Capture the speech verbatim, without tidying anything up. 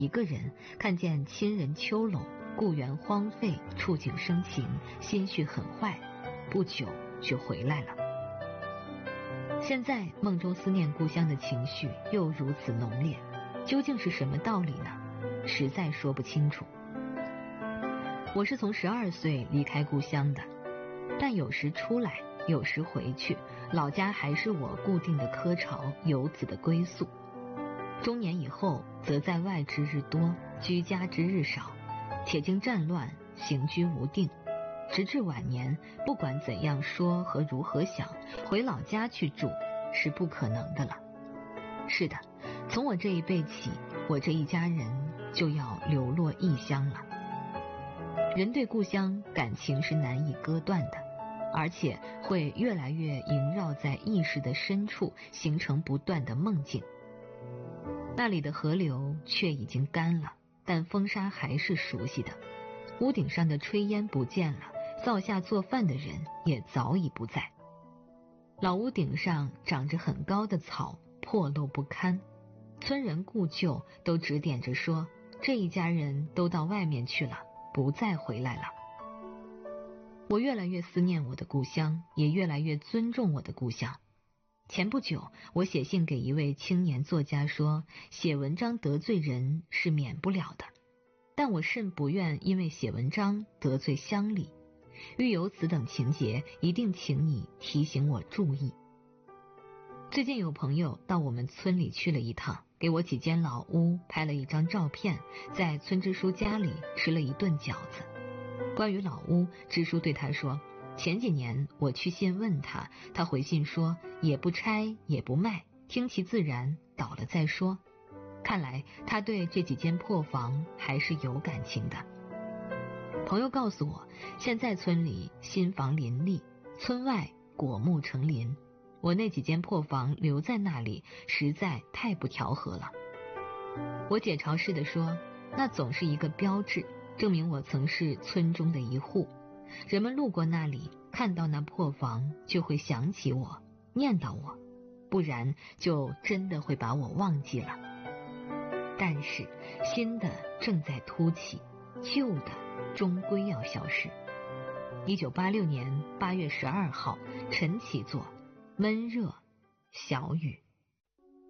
一个人看见亲人丘拢，故园荒废，触景生情，心绪很坏，不久就回来了。现在梦中思念故乡的情绪又如此浓烈，究竟是什么道理呢？实在说不清楚。我是从十二岁离开故乡的，但有时出来，有时回去，老家还是我固定的科巢，游子的归宿。中年以后，则在外之日多，居家之日少，且经战乱，行居无定。直至晚年，不管怎样说和如何想，回老家去住是不可能的了。是的，从我这一辈起，我这一家人就要流落异乡了。人对故乡感情是难以割断的，而且会越来越萦绕在意识的深处，形成不断的梦境。那里的河流却已经干了，但风沙还是熟悉的。屋顶上的炊烟不见了，灶下做饭的人也早已不在。老屋顶上长着很高的草，破落不堪，村人故旧都指点着说，这一家人都到外面去了，不再回来了。我越来越思念我的故乡，也越来越尊重我的故乡。前不久，我写信给一位青年作家说，写文章得罪人是免不了的，但我甚不愿因为写文章得罪乡里。遇有此等情节，一定请你提醒我注意。最近有朋友到我们村里去了一趟，给我几间老屋拍了一张照片，在村支书家里吃了一顿饺子。关于老屋，支书对他说，前几年我去信问他，他回信说也不拆也不卖，听其自然，倒了再说。看来他对这几间破房还是有感情的。朋友告诉我，现在村里新房林立，村外果木成林，我那几间破房留在那里实在太不调和了。我解嘲似的说，那总是一个标志，证明我曾是村中的一户，人们路过那里看到那破房就会想起我，念叨我，不然就真的会把我忘记了。但是新的正在突起，旧的终归要消失。一九八六年八月十二号，晨起作，闷热小雨。